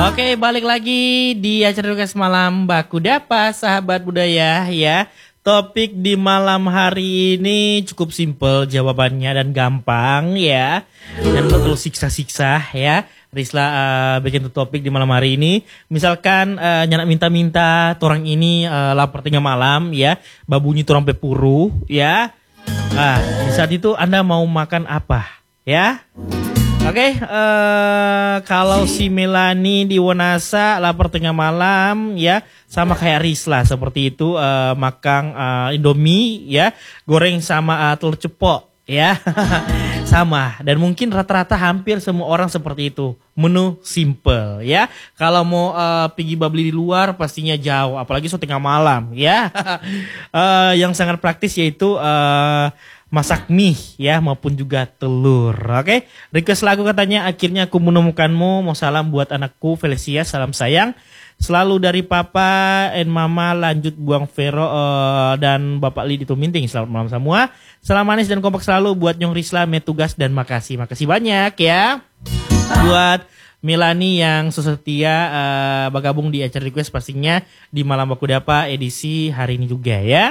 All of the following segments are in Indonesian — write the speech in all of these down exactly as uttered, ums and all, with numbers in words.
Oke, balik lagi di acara Request Malam Baku Dapa, sahabat budaya ya. Topik di malam hari ini cukup simpel jawabannya dan gampang ya. Dan betul siksa-siksa ya. Risla uh, bikin topik di malam hari ini. Misalkan uh, nyanak minta-minta torang ini uh, lapar tengah malam ya. Babunyi torang pepuru ya. Nah, di saat itu Anda mau makan apa ya? Oke, okay, uh, kalau si Melani di Wonasa lapar tengah malam ya, sama kayak Risla seperti itu, uh, makan uh, Indomie ya, goreng sama uh, telur cepok ya, sama. Dan mungkin rata-rata hampir semua orang seperti itu, menu simple ya. Kalau mau uh, pergi beli di luar pastinya jauh, apalagi so tengah malam ya. uh, yang sangat praktis yaitu uh, masak mie ya maupun juga telur. Oke, request lagu katanya akhirnya aku menemukanmu. Mau salam buat anakku Felicia, salam sayang selalu dari papa and mama, lanjut buang Vero uh, dan bapak Lidi Tuminting. Selamat malam semua, salam manis dan kompak selalu buat Nyong Risla, Metugas dan makasih makasih banyak ya buat Melani yang sesetia uh, bergabung di acara request pastinya di Malam Baku Dapa edisi hari ini juga ya.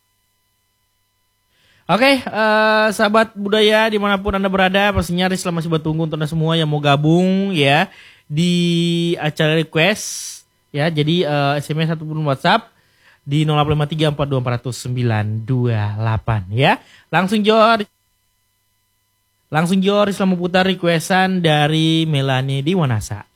Oke, okay, uh, sahabat budaya dimanapun Anda berada, pastinya Risla masih bertunggu untuk Anda semua yang mau gabung ya di acara request ya. Jadi uh, S M S ataupun WhatsApp di nol delapan lima tiga empat dua empat nol sembilan dua delapan ya. Langsung jor, langsung jor Risla memutar requestan dari Melani di Wonasa.